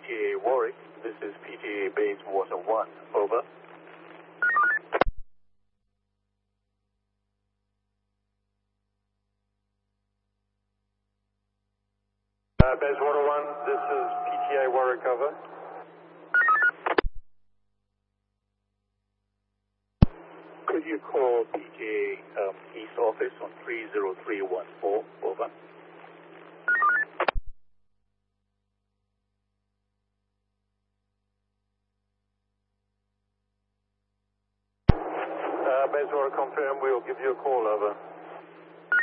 PTA Warwick. This is PTA Bayswater 1. Over. Bayswater 1, this is PTA Warwick. Over. Could you call PTA East Office on 30314? Over. Bayswater confirm, we'll give you a call. Over.